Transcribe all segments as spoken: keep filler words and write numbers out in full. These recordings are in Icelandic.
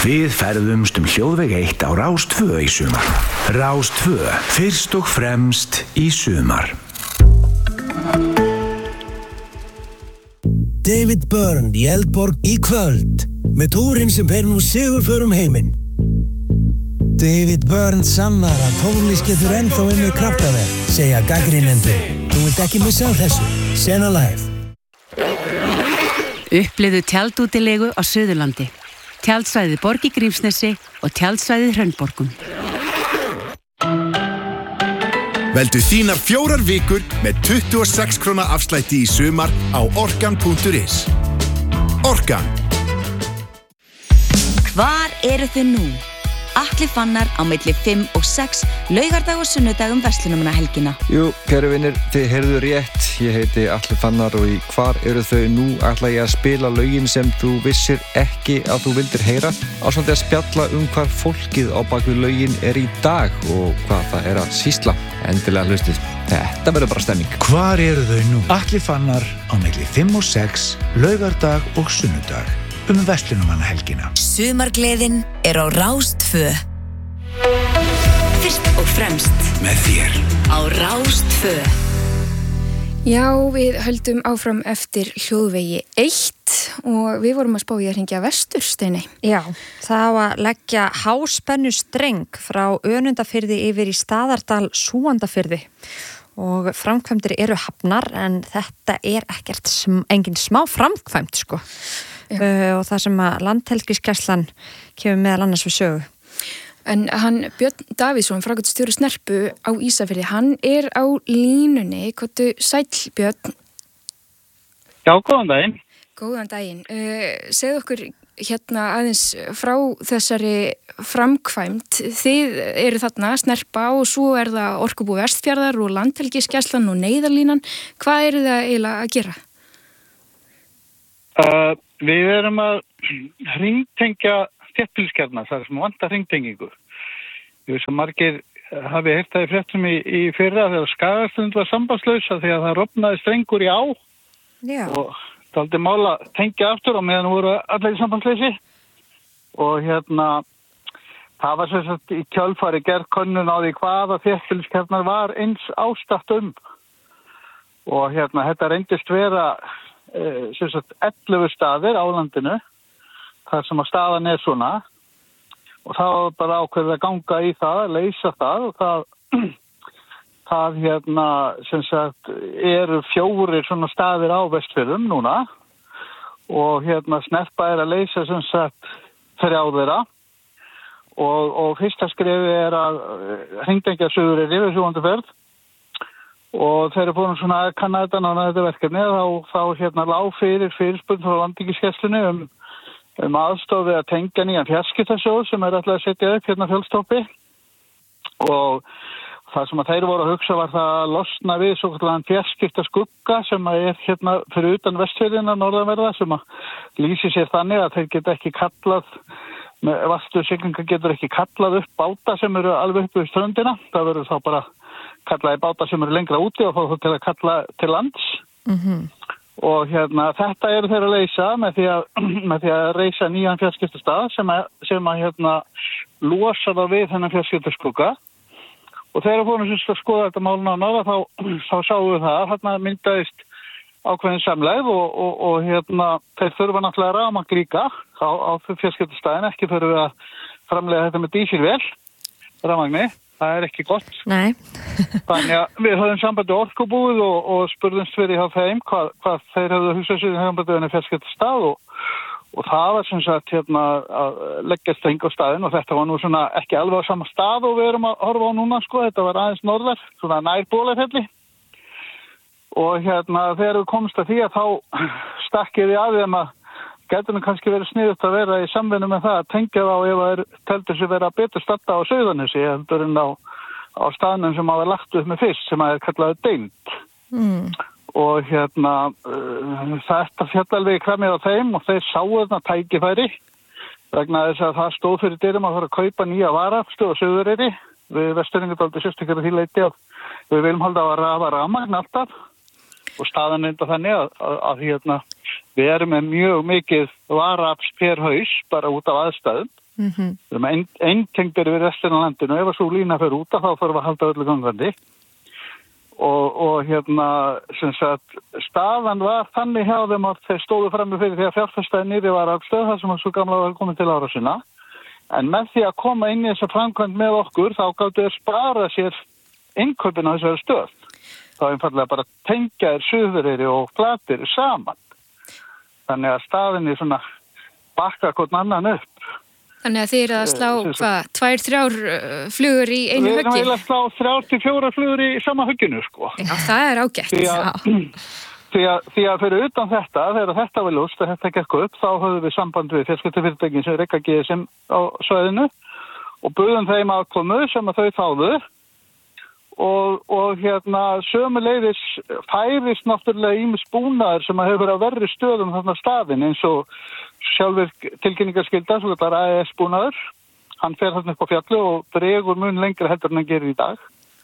Við ferðumst um hljóðveg eitt á Rás tvö í sumar. Rás tvö, fyrst og fremst í sumar. David Byrne í Eldborg í kvöld með túrin sem ber nú sigurför um heiminn. David Byrne sannar að tónlist getur ennþá unnið kraftaverk, segja gagnrýnendur. Þú vilt ekki missa á þessu. Sena Live. Upplifðu tjaldútilegu á Suðurlandi. Tjaldsvæðið Borg í Grímsnesi og tjaldsvæðið Hraunborgum. Veldu þínar fjórar vikur með tuttugu og sex króna afslætti í sumar á orkan punktur is. Orkan. Hvar eru þau nú? Atli Fannar á milli fimm og sex, laugardag og sunnudag um verslunarmannahelgina. Jú, kæru vinir, þið heyrðu rétt. Ég heiti Atli Fannar og í Hvar eru þau nú ætla ég að spila lögin sem þú vissir ekki að þú vildir heyra, ásamt að spjalla um hvar fólkið á bakvið lögin er í dag og hvað það er að sýsla. Endilega hlustið. Þetta verður bara stemming. Hvar eru þau nú? Atli Fannar á milli fimm og sex, laugardag og sunnudag um verslunarmannahelgina. Sumargleðin er á Rás tvö. Fyrst og fremst með þér á Rás tvö. Já, við höldum áfram eftir hljóðvegi eitt og við vorum að spá í að hringja vestur, Steini. Já, það á að leggja háspennu streng frá Önundarfirði yfir í Staðardal Súandafirði og framkvæmdir eru hafnar en þetta er ekkert sm- engin smá framkvæmt sko uh, og það sem að Landhelgisgæslan kemur meðal annars við sögu. En hann, Björn Davíðsson, framkvæmdastjóri Snerpu á Ísafirði, hann er á línunni. Kottu sæll, Björn. Já, góðan daginn. Góðan daginn. Uh, segðu okkur hérna aðeins frá þessari framkvæmd. Þið eru þarna Snerpa og svo er það Orkubú Vestfjarðar og Landhelgisgæslan og Neyðarlínan. Hvað eru það eiginlega að gera? Uh, við erum að hringtengja þéttbýliskjarna, það er sem vantar hringtengingu. Ég veist að margir hafi heyrt það í fréttum í, í fyrra þegar Skagastund var sambandslausa því að það rofnaði strengur í á. Já. Og það aldrei mála tengja aftur og meðan voru allir í sambandslausi. Og hérna, það var sem sagt í kjölfari gerð könnun á því hvaða þéttbýliskjarnar var eins ástatt um. Og hérna, þetta reyndist vera eh, sem sagt ellefu staðir á landinu. Það sem að staðan er svona og það var bara ákveðið að ganga í það, að leysa það og það, það hérna sem sagt eru fjórir svona staðir á Vestfjörðum núna og hérna Snerpa er að leysa sem sagt þrjá þeirra og, og fyrsta skrefi er að hringtengja suður er yfir Súandafjörð og þeir eru búin svona að kanna þetta nána þetta verkefni þá, þá hérna lág fyrir fyrirspurn frá Landhelgisgæslunni um um aðstofi að tengja nýjan fjarskiptasjóð sem er alltaf að setja upp hérna fjölstoppi og það sem að þeir voru að hugsa var það að losna við svo kallan fjarskiptaskugga sem að er hérna fyrir utan Vestfjörðina norðanverða sem að lýsi sér þannig að þeir geta ekki kallað með vastu siglinga getur ekki kallað upp báta sem eru alveg upp við ströndina það verður þá bara kallaði báta sem eru lengra úti og fá þá til að kalla til lands Mhm. Og hérna, þetta eru þeir að leysa með því að, með því að reisa nýjan fjarskiptastað sem að, sem að hérna, losa það við þennan fjarskiptaskugga. Og þegar fórum við að skoða þetta mál nánar þá, þá sáum við það að þarna myndaðist ákveðin samlegð og, og, og hérna, þeir þurfa náttúrulega rafmagn líka á, á fjarskiptastaðin, ekki þurfum við að framleiða þetta með dísilvél, rafmagni. Það er ekki gott. Nei. Þannig að við höfum sambandi Orkubúið og, og spurðumst fyrir hjá þeim hvað, hvað þeir höfðu hugsað sér í sambandi við fjarskiptastað og, og það var sem sagt hérna að leggja streng á staðinn og þetta var nú svona ekki alveg á sama stað og við erum að horfa á núna sko, þetta var aðeins norðar, svona nær Bólafelli og hérna þegar við komumst að því að þá stakkið við að þeim að getur nú kannski verið sniðugt að vera í samvinnu með það að tengja þá ef það teldur sér vera betur stadda á Sauðanessi heldur en á, á staðnum sem hafa lagt upp með fyrst sem að er kallaði Deind. Mm. Og hérna uh, þetta fjall alveg í kramið á þeim og þeir sáu þarna tækifæri vegna þess að það stóð fyrir dyrum að fara að kaupa nýja varafstöð á Suðureyri. Við Vestfirðingar dálítið sérstaklega því leyti að við viljum halda að rafa rafmagn alltaf. og staðan enda þannig að, að, að hérna, við erum með mjög mikið varaafls per haus bara út af aðstæðum. Mm-hmm. Við erum ein, eintengdir við restina af landinu. Ef að svo lína fyrir út af þá þarf að halda öllu gangandi. Og, og hérna, sem sagt, staðan var þannig hjá þeim að þeir stóðu frammi fyrir því að fjárfestaði nýri varaaflstöð þar sem að svo gamla var komið til ára sinna. En með því að koma inn í þessa framkvæmd með okkur þá gáttu þeir spara sér innkaupin á þessari stöð. Þá einfallega bara tengja þeir Suðureyri og Flateyri saman. Þannig að staðinni svona bakka hvort annan upp. Þannig að þið eru að slá, hvað, tvær, þrjár flugur í einu höggi? Við erum eiginlega að slá þrjár til fjórar flugur í sama högginu, sko. Já, það er ágætt. Því að, því að, því að fyrir utan þetta, þegar þetta var ljóst að þetta gekk upp, þá höfum við samband við fjarskiptafyrirtækin sem reka G S M á svæðinu og buðum þeim aðkomu sem að þau þáðu og, og hérna sömuleiðis færist náttúrulega ýmis búnaður sem að hefur verið á verri stöðum þarna staðin eins og sjálfur tilkynningarskylda, svo kallar A E S búnaður. Hann fer þarna upp á fjallu og dregur mun lengra heldur en hann gerir í dag.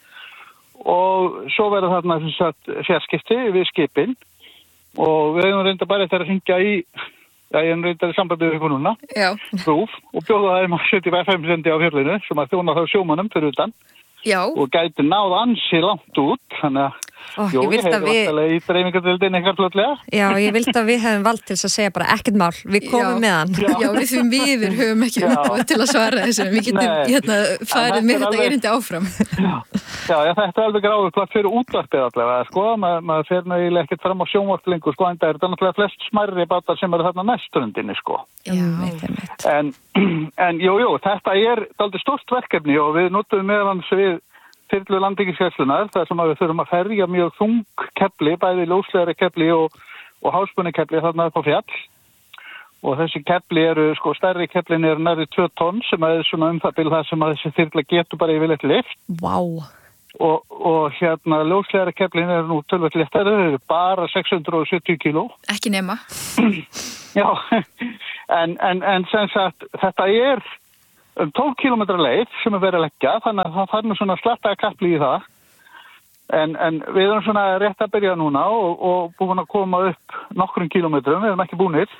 Og svo verður þarna fjarskipti við skipin og við hefum reynda bara eftir að hringja í, já ég hef reynda í sambandi við ykkur núna, Rúf, og bjóða það um að setja F M sendi á fjallinu sem að þjóna þá sjómanum fyrir utan. Já. Og gæti náð ansi langt út, þannig að Ó, Jó, ég vildi að við... í dreifingardeildinni eitthvað fljótlega. Já, ég vildi að við hefum vald til að segja bara ekkert mál, við komum Já. með hann. Já, Já við því miður höfum ekki umboð til að svara þessu, við getum hérna, farið með þetta erindi áfram. Já, Já þetta er alveg gráður platt fyrir útvarpið allavega, sko, Ma, maður fer náttúrulega ekkert fram á sjónvarp lengur, sko, en það er náttúrulega flest smærri bátar sem eru þarna næstrundinni, sko. Já, mitt er mitt. En, en jú, jú, þetta er dálítið stórt verkefni og við notum meðan við þyrlu landhelgisgæslunnar, þar sem við þurfum að ferja mjög þung kefli, bæði ljóslegri kefli og, og háspunni kefli þarna upp á fjall. Og þessi kefli eru, sko, stærri keflin er nærri tvö tonn sem er svona um það bil það sem að þessi þyrla getur bara yfirleitt lift. Vá! Wow. Og, og hérna ljóslegri keflin er nú tölvöld léttari, það eru bara sex hundruð og sjötíu kíló. Ekki nema. Já, en, en, en sem sagt, þetta er um tólf kílómetra leið sem er verið að leggja, þannig að það þarf nú svona slattaða kapli í það. En, en við erum svona rétt að byrja núna og, og búin að koma upp nokkrum kílómetrum, við erum ekki búnir.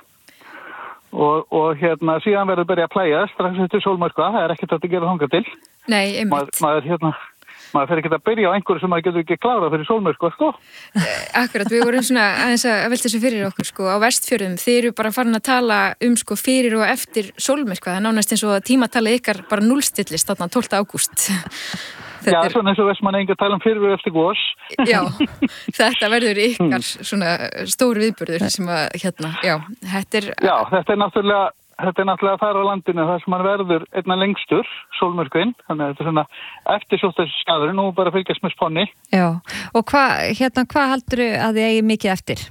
Og, og hérna síðan verður að byrja að plæja strax eftir sólmörkva, það er ekkert að gera þangað til. Nei, einmitt. Maður, maður hérna... maður fer ekki að byrja á einhverju sem maður getur ekki klárað fyrir sólmörkva, sko. Akkurat, við vorum svona aðeins að velta þessu fyrir okkur, sko, á Vestfjörðum. Þið eru bara farin að tala um, sko, fyrir og eftir sólmörkva. Það er nánast eins og að tímatalið ykkar bara núllstillist þarna tólfta ágúst. Já, er... svona eins og veist mann enga tala um fyrir og eftir gos. Já, þetta verður ykkar svona stór viðburður sem að, hérna, já, þetta er... Já, þetta er náttúrulega... Þetta er náttúrulega þar á landinu þar sem hann verður einna lengstur, sólmörkvinn, þannig að þetta er svona eftirsótt þessi staður, nú bara fylgjast með sponni. Já, og hvað, hérna, hvað haldur að þið eigi mikið eftir?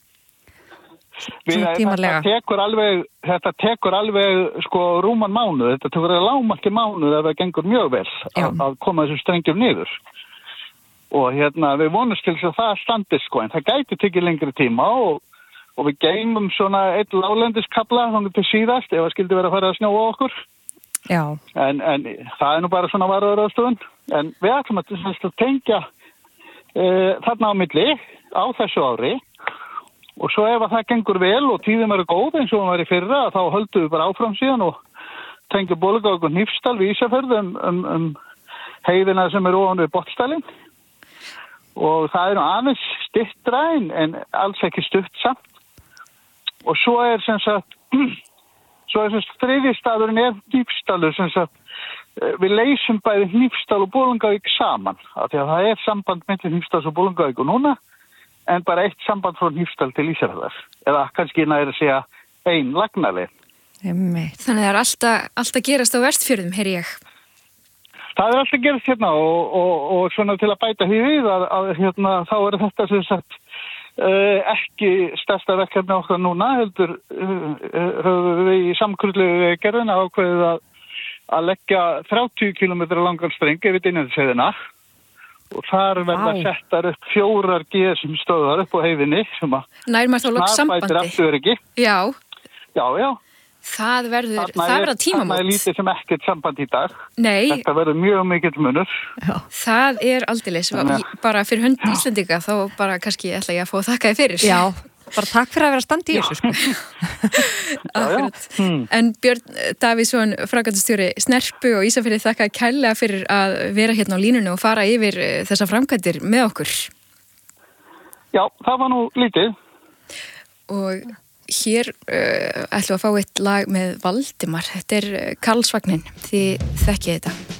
Við, þetta tekur alveg, þetta tekur alveg, sko, rúman mánuð, þetta tekur lágmarki mánuð ef það gengur mjög vel að, að koma þessum strengjum niður. Og hérna, við vonumst til þess að það standist, sko, en það gæti tekið lengri tíma og Og við geymum svona eitt lálendiskabla þannig til síðast ef það skildi vera að fara að snjóa okkur. Já. En, en það er nú bara svona varðaráðstofun. En við ætlum að, að tengja e, þarna á milli á þessu ári. Og svo ef að það gengur vel og tíðum eru góð eins og það var í fyrra, þá höldum við bara áfram síðan og tengjum Bolungarvík og Hnífsdal við Ísafjörð um, um, um heiðina sem er ofan við Botnsdalinn. Og það er nú aðeins stuttra en alls ekki stutt samt. Og svo er sem sagt, svo er sem sagt þriðji staðurinn er Hnífsdalur sem sagt, við leysum bæði Hnífsdal og Bolungarvík saman. Af því að það er samband með Hnífsdals og Bolungarvík og núna, en bara eitt samband frá Hnífsdal til Ísafjarðar. Eða kannski næri að segja ein lagnarleið. Þannig að það er alltaf, alltaf gerast á Vestfjörðum, heyri ég. Það er alltaf gerast hérna og, og, og svona til að bæta því við að, að hérna, þá er þetta sem sagt Uh, ekki stærsta verkefni okkar núna heldur höfum uh, við í samkrullu gerðina ákveðið að, að leggja þrjátíu kílómetra langan streng yfir Dynjandisheiðina og þar verða wow. settar upp fjórar G S M stöðar upp á heiðinni sem að nær maður þá loks sambandi. Afturöryggi. Já. Já, já. Það verður, Þarna það verður tímamót. Þarna er lítið sem ekkert samband í dag. Nei. Þetta verður mjög mikill munur. Já. Það er aldeilis. Bara fyrir hönd Íslendinga þá bara kannski ætla ég að fá að þakka þið fyrir. Já, bara takk fyrir að vera standi í þessu sko. Akkurat. Hmm. En Björn Davíðsson, framkvæmdastjóri Snerpu og Ísafirði, þakka kærlega fyrir að vera hérna á línunni og fara yfir þessa framkvæmdir með okkur. Já, það var nú lítið. Og hér uh, ætlum við að fá eitt lag með Valdimar. Þetta er Karlsvagnin, þið þekkið þetta.